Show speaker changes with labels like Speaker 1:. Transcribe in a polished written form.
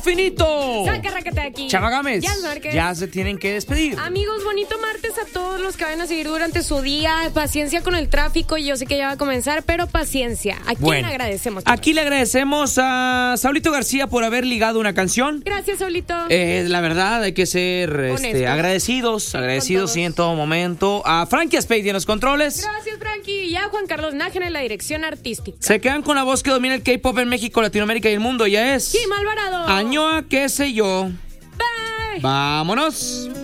Speaker 1: Finito.
Speaker 2: Sácate de aquí.
Speaker 1: Chava Gámez.
Speaker 2: Ya
Speaker 1: se tienen que despedir.
Speaker 2: Amigos, bonito martes a todos los que van a seguir durante su día. Paciencia con el tráfico. Yo sé que ya va a comenzar, pero paciencia. ¿A quién agradecemos?
Speaker 1: Aquí le agradecemos a Saulito García por haber ligado una canción.
Speaker 2: Gracias, Saulito.
Speaker 1: La verdad, hay que ser agradecidos sí, en todo momento. A Frankie Spade en los controles.
Speaker 2: Gracias, Frankie. Y a Juan Carlos Nájera en la dirección artística.
Speaker 1: Se quedan con la voz que domina el K-pop en México, Latinoamérica y el mundo. Ya es
Speaker 2: Kim Alvarado.
Speaker 1: Añoa, qué sé yo.
Speaker 2: Bye.
Speaker 1: Vámonos.